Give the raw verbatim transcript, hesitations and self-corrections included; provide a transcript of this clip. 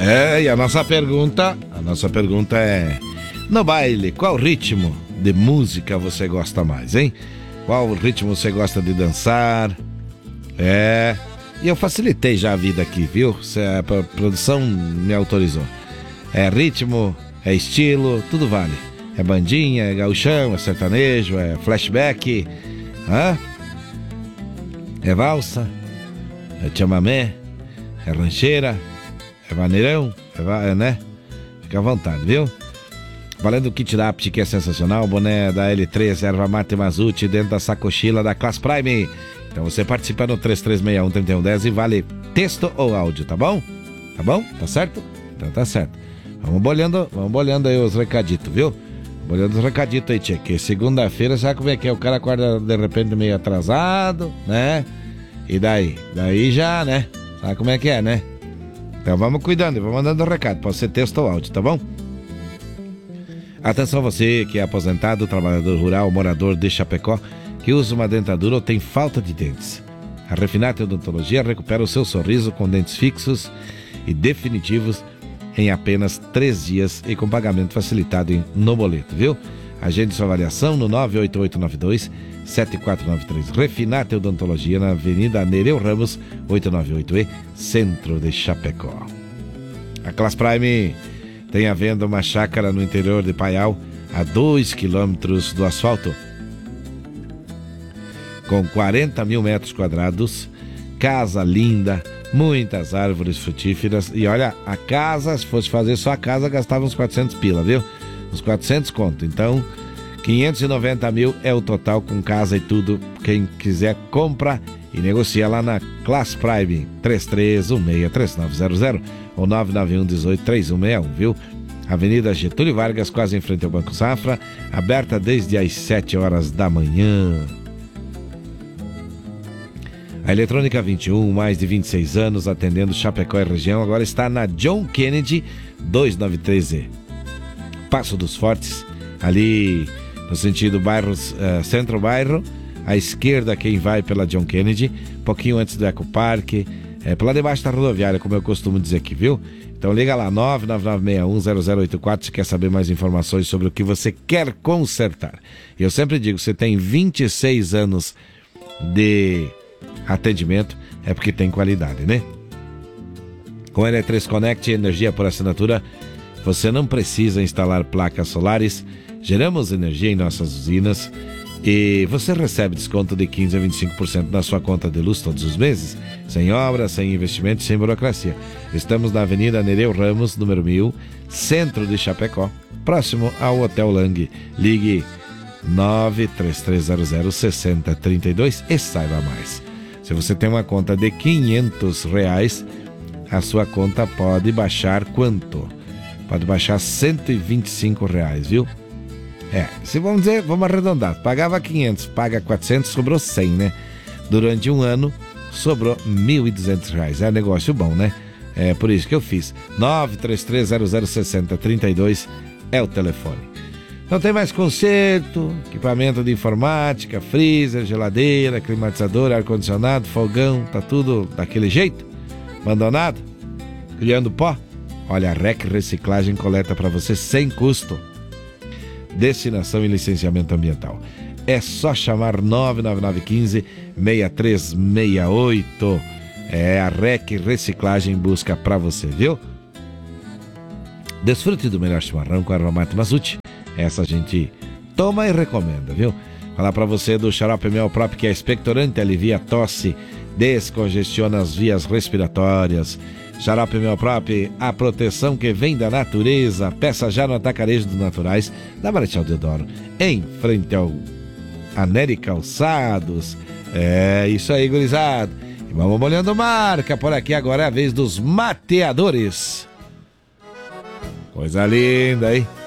É, e a nossa pergunta, a nossa pergunta é: no baile, qual ritmo de música você gosta mais, hein? Qual ritmo você gosta de dançar? É, e eu facilitei já a vida aqui, viu? A produção me autorizou. É ritmo, é estilo, tudo vale. É bandinha, é gauchão, é sertanejo, é flashback, hã? É valsa, é chamamé, é rancheira, é vaneirão, é, va- é, né? Fica à vontade, viu? Valendo o kit da Apt, que é sensacional, boné da L três, erva mate Mazuti, dentro da sacochila da Class Prime. Então você participa no três três seis um, três um um zero e vale texto ou áudio, tá bom? Tá bom? Tá certo? Então tá certo. Vamos bolhando, vamos bolhando aí os recaditos, viu? Bolhando os recaditos aí, tchê, que segunda-feira, sabe como é que é? O cara acorda de repente meio atrasado, né? E daí? Daí já, né? Sabe como é que é, né? Então vamos cuidando, vamos mandando recado, pode ser texto ou áudio, tá bom? Atenção você que é aposentado, trabalhador rural, morador de Chapecó, que usa uma dentadura ou tem falta de dentes. A Refinate Odontologia recupera o seu sorriso com dentes fixos e definitivos em apenas três dias e com pagamento facilitado em, no boleto, viu? Agende sua avaliação no nove oito oito nove dois sete quatro nove três. Refinate Odontologia na Avenida Nereu Ramos, oitocentos e noventa e oito E, Centro de Chapecó. A Class Prime tem à venda uma chácara no interior de Paial, a dois quilômetros do asfalto, com quarenta mil metros quadrados, casa linda, muitas árvores frutíferas. E olha, a casa, se fosse fazer só a casa, gastava uns quatrocentos pila, viu? Uns quatrocentos conto. Então, quinhentos e noventa mil é o total com casa e tudo. Quem quiser, compra e negocia lá na Class Prime, três três um seis três nove zero zero ou nove nove um um oito três um seis um, viu? Avenida Getúlio Vargas, quase em frente ao Banco Safra, aberta desde as sete horas da manhã. A Eletrônica vinte e um, mais de vinte e seis anos, atendendo Chapecó e região, agora está na John Kennedy duzentos e noventa e três E. Passo dos Fortes, ali no sentido bairro, uh, centro-bairro, à esquerda quem vai pela John Kennedy, pouquinho antes do Eco Parque, é, pela debaixo da rodoviária, como eu costumo dizer aqui, viu? Então liga lá, nove nove nove seis um zero zero oito quatro, se quer saber mais informações sobre o que você quer consertar. Eu sempre digo, você tem vinte e seis anos de atendimento, é porque tem qualidade, né? Com a L três Connect, energia por assinatura, você não precisa instalar placas solares, geramos energia em nossas usinas e você recebe desconto de quinze a vinte e cinco por cento na sua conta de luz todos os meses, sem obra, sem investimento, sem burocracia. Estamos na Avenida Nereu Ramos, número mil, centro de Chapecó, próximo ao Hotel Lang. Ligue nove três três zero zero seis zero três dois e saiba mais. Se você tem uma conta de quinhentos reais, a sua conta pode baixar quanto? Pode baixar cento e vinte e cinco reais, viu? É, se vamos dizer, vamos arredondar, pagava quinhentos, paga quatrocentos, sobrou cem, né? Durante um ano, sobrou mil e duzentos reais. É um negócio bom, né? É por isso que eu fiz. nove três três zero zero seis zero três dois é o telefone. Então tem mais conserto, equipamento de informática, freezer, geladeira, climatizador, ar-condicionado, fogão, tá tudo daquele jeito? Abandonado? Criando pó? Olha, a R E C Reciclagem coleta para você sem custo. Destinação e licenciamento ambiental. É só chamar nove nove nove um cinco seis três seis oito. É a R E C Reciclagem busca para você, viu? Desfrute do melhor chimarrão com a erva mate Mazuti. Essa a gente toma e recomenda, viu? Falar para você do xarope Mel Prop, que é expectorante, alivia a tosse, descongestiona as vias respiratórias. Xarope Mel Prop, a proteção que vem da natureza. Peça já no Atacarejo dos Naturais, da Marechal Deodoro, em frente ao Aneri Calçados. É isso aí, gurizada. E vamos molhando marca por aqui. Agora é a vez dos mateadores. Coisa linda, hein?